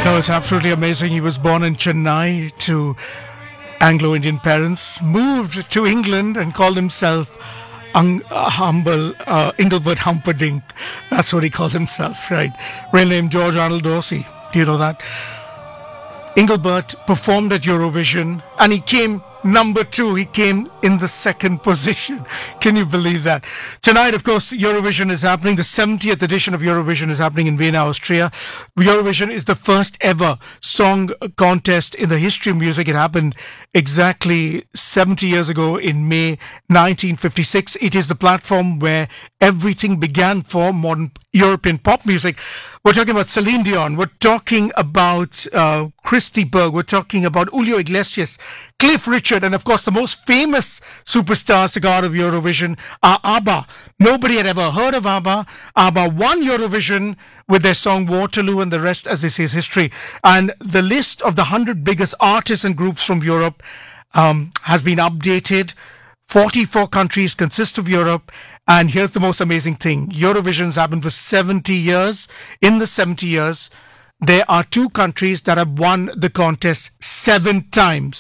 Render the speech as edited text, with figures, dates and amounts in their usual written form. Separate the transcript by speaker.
Speaker 1: No, it's absolutely amazing. He was born in Chennai to Anglo-Indian parents, moved to England and called himself humble Engelbert Humperdinck. That's what he called himself, right? Real name George Arnold Dorsey. Do you know that? Engelbert performed at Eurovision and he came number two. He came in the second position. Can you believe that? Tonight, of course, Eurovision is happening. The 70th edition of Eurovision is happening in Vienna, Austria. Eurovision is the first ever song contest in the history of music. It happened exactly 70 years ago in May 1956. It is the platform where everything began for modern European pop music. We're talking about Celine Dion. We're talking about Christy Berg. We're talking about Julio Iglesias, Cliff Richard, and of course the most famous superstars to go out of Eurovision are ABBA. Nobody had ever heard of ABBA. ABBA won Eurovision with their song Waterloo, and the rest, as they say, is history. And the list of the 100 biggest artists and groups from Europe has been updated. 44 countries consist of Europe. And here's the most amazing thing. Eurovision's happened for 70 years. In the 70 years, there are two countries that have won the contest 7 times.